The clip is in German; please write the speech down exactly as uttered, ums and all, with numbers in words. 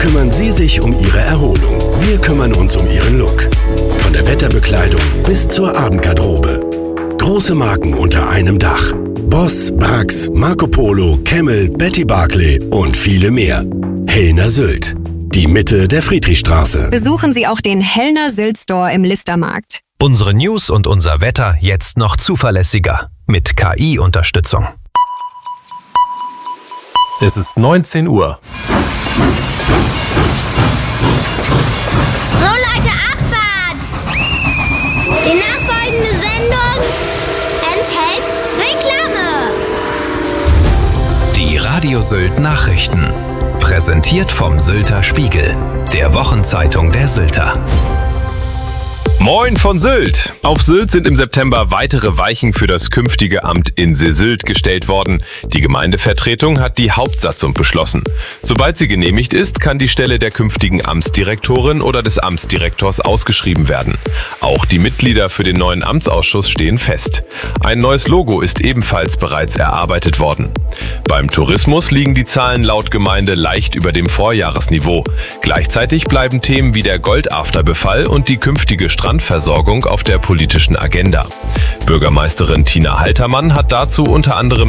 kümmern Sie sich um Ihre Erholung. Wir kümmern uns um Ihren Look. Von der Wetterbekleidung bis zur Abendgarderobe. Große Marken unter einem Dach. Boss, Brax, Marco Polo, Camel, Betty Barclay und viele mehr. Hellner Sylt. Die Mitte der Friedrichstraße. Besuchen Sie auch den Hellner Sylt Store im Listermarkt. Unsere News und unser Wetter jetzt noch zuverlässiger. Mit K I-Unterstützung. Es ist neunzehn Uhr. So Leute, Abfahrt! Die nachfolgende Sendung enthält Reklame. Die Radio Sylt Nachrichten. Präsentiert vom Sylter Spiegel, der Wochenzeitung der Sylter. Moin von Sylt! Auf Sylt sind im September weitere Weichen für das künftige Amt in Seesylt gestellt worden. Die Gemeindevertretung hat die Hauptsatzung beschlossen. Sobald sie genehmigt ist, kann die Stelle der künftigen Amtsdirektorin oder des Amtsdirektors ausgeschrieben werden. Auch die Mitglieder für den neuen Amtsausschuss stehen fest. Ein neues Logo ist ebenfalls bereits erarbeitet worden. Beim Tourismus liegen die Zahlen laut Gemeinde leicht über dem Vorjahresniveau. Gleichzeitig bleiben Themen wie der Goldafterbefall und die künftige Strandversorgung auf der politischen Agenda. Bürgermeisterin Tina Haltermann hat dazu unter anderem